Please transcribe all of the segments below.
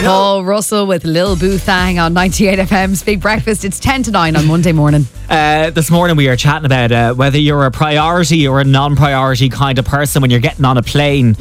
Paul Russell with Lil Boo Thang on 98 FM's Big Breakfast. It's 10 to 9 on Monday morning. This morning we are chatting about whether you're a priority or a non-priority kind of person when you're getting on a plane.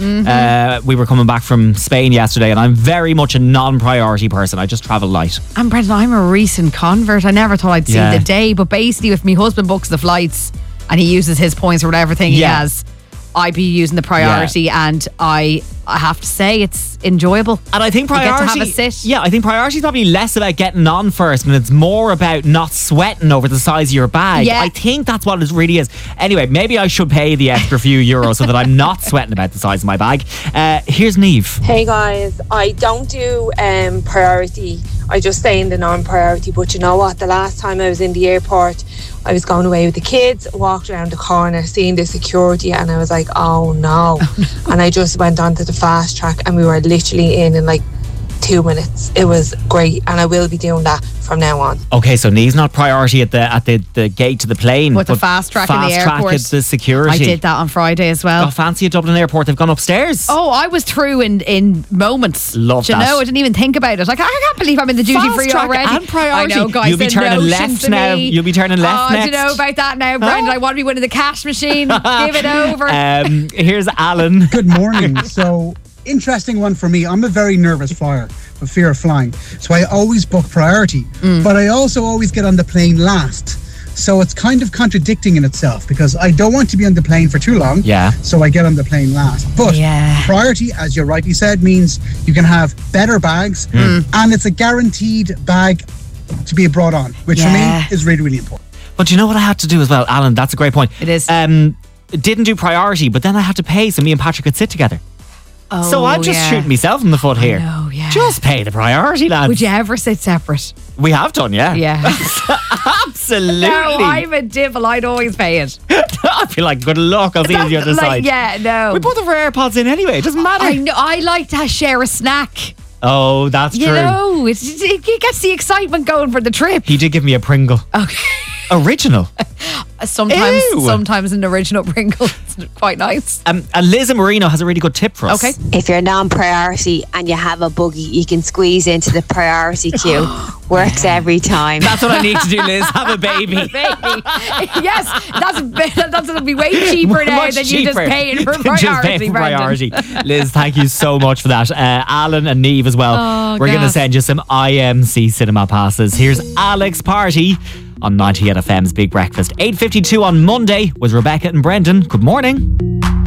We were coming back from Spain yesterday and I'm very much a non-priority person. I just travel light. And Brendan, I'm a recent convert. I never thought I'd see the day, but basically if my husband books the flights and he uses his points or whatever thing he has, I'd be using the priority, and I have to say it's enjoyable. And I think priority, you get to have a sit. Yeah, I think priority is probably less about getting on first, and it's more about not sweating over the size of your bag. Yeah. I think that's what it really is. Anyway, maybe I should pay the extra few euros so that I'm not sweating about the size of my bag. Here's Niamh. Hey guys, I don't do priority. I just stay in the non-priority. But you know what? The last time I was in the airport, I was going away with the kids, walked around the corner, seeing the security, and I was like, oh no. And I just went onto the fast track and we were literally in like 2 minutes. It was great, and I will be doing that from now on. Okay, so Niamh's not priority at the gate to the plane, but the fast track in the airport. Fast track at the security. I did that on Friday as well. Oh, fancy at Dublin Airport. They've gone upstairs. Oh, I was through in moments. Love that. You know, I didn't even think about it. Like, I can't believe I'm in the duty free already. And priority. I know, guys. You'll be turning left now. You'll be turning left next. I don't know about that now, Brendan. I want to be winning the cash machine. Give it over. Here's Alan. Good morning. So, interesting one for me. I'm a very nervous flyer, with fear of flying. So I always book priority. But I also always get on the plane last. So it's kind of contradicting in itself because I don't want to be on the plane for too long. Yeah. So I get on the plane last. But priority, as you rightly said, means you can have better bags and it's a guaranteed bag to be brought on, which for me is really, really important. But you know what I had to do as well, Alan? That's a great point. It is. Didn't do priority, but then I had to pay so me and Patrick could sit together. Oh, so I'm just shooting myself in the foot here. I know, yeah. Just pay the priority, lads. Would you ever sit separate? We have done, yeah. Yeah. Absolutely. No, I'm a divil. I'd always pay it. I'd be like, good luck. I'll see you on the other side. Yeah, no. We both have our AirPods in anyway. It doesn't matter. I know. I like to share a snack. Oh, that's true. You know, it gets the excitement going for the trip. He did give me a Pringle. Okay. Original. Sometimes an original Pringle. It's quite nice. And Liz in Marino has a really good tip for us. Okay. If you're non-priority and you have a buggy, you can squeeze into the priority queue. Works every time. That's what I need to do, Liz. Have a baby. Yes, that'll be way cheaper now than you just paying for priority. Just paying for priority. Liz, thank you so much for that. Alan and Niamh as well. We're going to send you some IMC cinema passes. Here's Alex Party on 98 FM's Big Breakfast. 8:52 on Monday with Rebecca and Brendan. Good morning.